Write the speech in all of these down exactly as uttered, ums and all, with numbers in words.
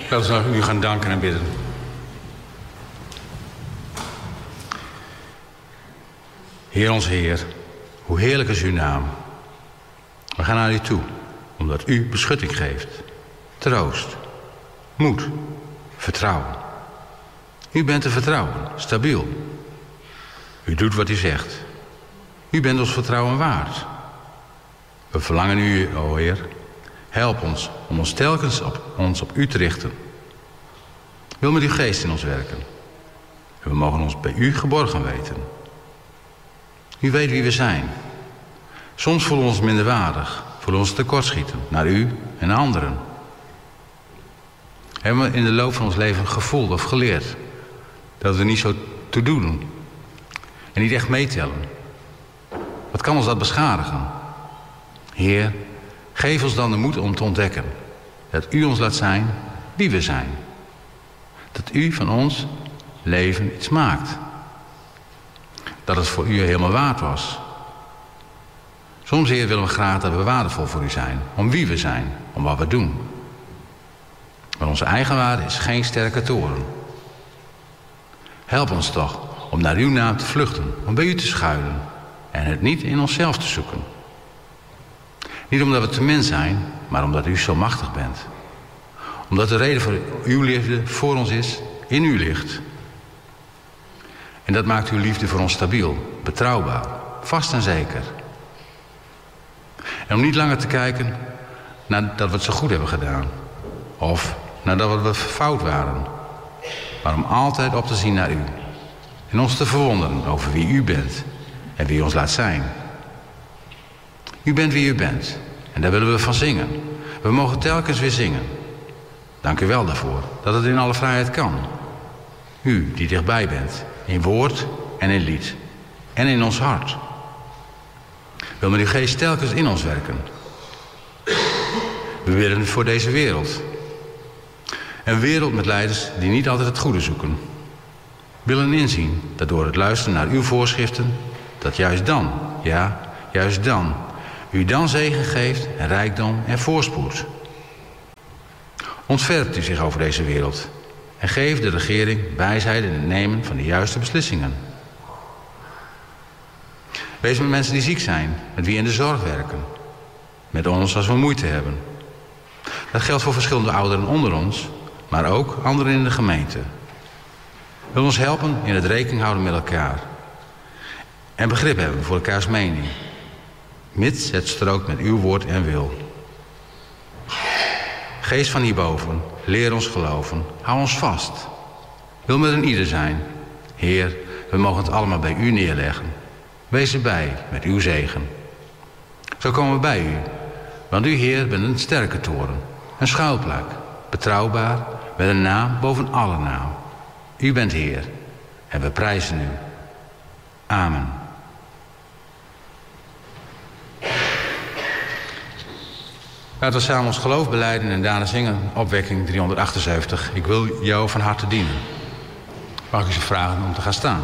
Laten we nu gaan danken en bidden. Heer onze Heer, hoe heerlijk is uw naam. We gaan naar u toe, omdat u beschutting geeft, troost, moed, vertrouwen. U bent te vertrouwen, stabiel. U doet wat u zegt. U bent ons vertrouwen waard. We verlangen u, o Heer, help ons om ons telkens op, ons op u te richten. Wil met uw geest in ons werken. En we mogen ons bij u geborgen weten. U weet wie we zijn. Soms voelen we ons minderwaardig, voelen we ons tekortschieten naar u en naar anderen. Hebben we in de loop van ons leven gevoeld of geleerd dat we niet zo toe doen en niet echt meetellen? Wat kan ons dat beschadigen? Heer, geef ons dan de moed om te ontdekken dat u ons laat zijn wie we zijn. Dat u van ons leven iets maakt. Dat het voor u helemaal waard was. Soms, Heer, willen we graag dat we waardevol voor u zijn. Om wie we zijn, om wat we doen. Maar onze eigen waarde is geen sterke toren. Help ons toch om naar uw naam te vluchten, om bij u te schuilen en het niet in onszelf te zoeken. Niet omdat we te min zijn, maar omdat u zo machtig bent. Omdat de reden voor uw liefde voor ons is, in u ligt. En dat maakt uw liefde voor ons stabiel, betrouwbaar, vast en zeker. En om niet langer te kijken nadat we het zo goed hebben gedaan. Of nadat we fout waren. Maar om altijd op te zien naar u. En ons te verwonderen over wie u bent. En wie u ons laat zijn. U bent wie u bent. En daar willen we van zingen. We mogen telkens weer zingen. Dank u wel daarvoor. Dat het in alle vrijheid kan. U die dichtbij bent. In woord en in lied. En in ons hart. Wil met uw geest telkens in ons werken. We willen voor deze wereld. Een wereld met leiders die niet altijd het goede zoeken. Willen inzien dat door het luisteren naar uw voorschriften, dat juist dan, ja, juist dan, u dan zegen geeft en rijkdom en voorspoed. Ontfermt u zich over deze wereld en geeft de regering wijsheid in het nemen van de juiste beslissingen. Wees met mensen die ziek zijn, met wie in de zorg werken. Met ons als we moeite hebben. Dat geldt voor verschillende ouderen onder ons, maar ook anderen in de gemeente. Wil ons helpen in het rekening houden met elkaar. En begrip hebben voor elkaars mening. Mits het strookt met uw woord en wil. Geest van hierboven, leer ons geloven, hou ons vast. Wil met een ieder zijn. Heer, we mogen het allemaal bij u neerleggen. Wees erbij met uw zegen. Zo komen we bij u, want u, Heer, bent een sterke toren, een schuilplek, betrouwbaar, met een naam boven alle naam. U bent Heer, en we prijzen u. Amen. Laten we samen ons geloof belijden en daarna zingen, opwekking driehonderdachtenzeventig. Ik wil jou van harte dienen. Mag ik u vragen om te gaan staan?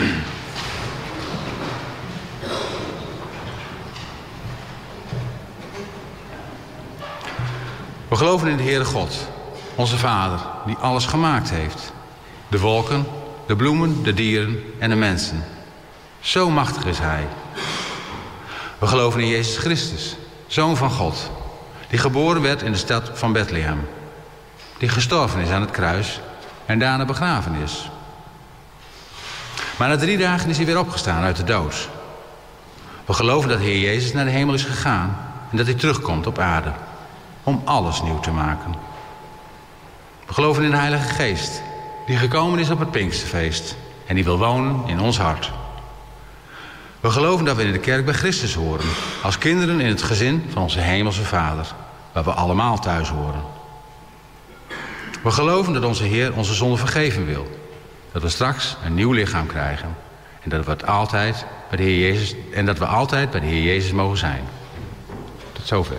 We geloven in de Heere God, onze Vader, die alles gemaakt heeft. De wolken, de bloemen, de dieren en de mensen. Zo machtig is Hij. We geloven in Jezus Christus, Zoon van God, die geboren werd in de stad van Bethlehem. Die gestorven is aan het kruis en daarna begraven is. Maar na drie dagen is hij weer opgestaan uit de dood. We geloven dat de Heer Jezus naar de hemel is gegaan en dat hij terugkomt op aarde. Om alles nieuw te maken. We geloven in de Heilige Geest, die gekomen is op het Pinksterfeest en die wil wonen in ons hart. We geloven dat we in de kerk bij Christus horen, als kinderen in het gezin van onze Hemelse Vader, waar we allemaal thuis horen. We geloven dat onze Heer onze zonde vergeven wil, dat we straks een nieuw lichaam krijgen en dat we het altijd bij de Heer Jezus en dat we altijd bij de Heer Jezus mogen zijn. Tot zover.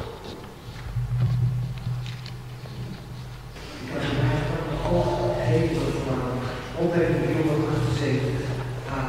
God heeft het gedaan. God heeft